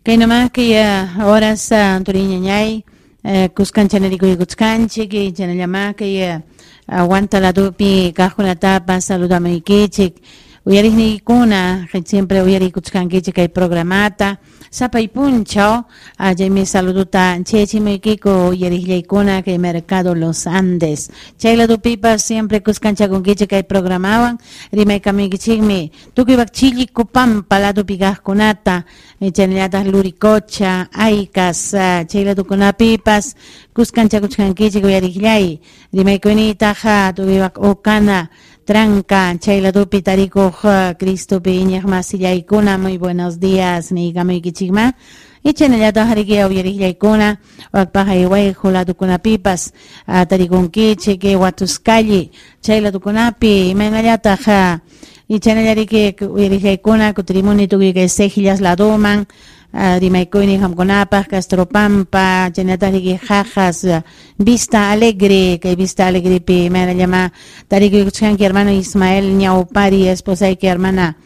Kay nomás que ahora sa turiñañay kuskan chanerico y kuskanchi que chanellama que aguanta la tupi cajuna tapa saludame ikichik uyarihni kuna siempre uyari kuskankichik kay programata sapay puncho me saluduta chechime kiko uyarihlaykuna kay mercado Los Andes chayla tupipas siempre kuskancha kunkichik kay programawan rimay kamikichikmi tukibak chilli kupampa la tupikajkunata chanllatas luricocha aykas chayla tukunapipas kuskancha kuskankichik uyarikllay rimaykunitaja tukibak ukana tranca chayla tupi tarikuj Cristo piñaj masillaykuna muy buenos días ni kamikichikma y chanellata harikia uyariklaykuna wakpaja iwayju latukunapipas tarikunkichik watuskalli chayla tukunapi imaynallataja y chanellariki uyariklaykuna kutirimuni tukikay sejillas ladoman rimaykuyni hamkunapas Castropampa chanatariki jajas Vista Alegre kay Vista Alegre pi imaynallama tarikuchkanki hermano Ismael Ñaupari esposayki hermana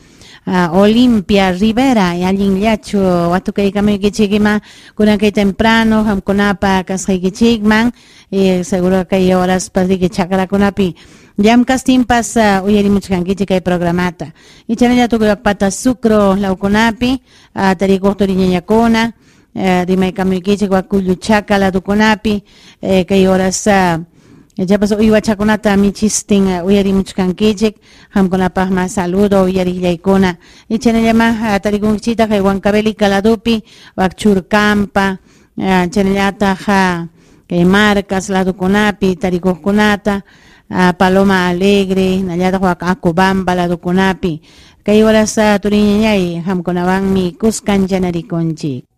Olimpia Rivera y alguien yacho watukay kamikichikima kunankay temprano hamkunapa kasqaykichikman seguro kay horas pasiki chakarakunapi Yam kastimpas uyarimuchkankichik kay programata y chanella tukuypak pata sucro laukunapi tarikuq turiñañakuna rimay kamikichik wakullu chaka latukunapi kay horas yapas uywachakunata michistin uyarimuchkankichik hamkunapaqma saludo uyarillaykuna y chanellama tarikunkichita kay Huancaveli Caladupi wakchurkampa chanellataja kay marcas latukunapi tarikuqkunata Paloma Alegre nallata Acobamba ladukunapi kay horas turiñañay hamkunawanmi kuskancha narikunchik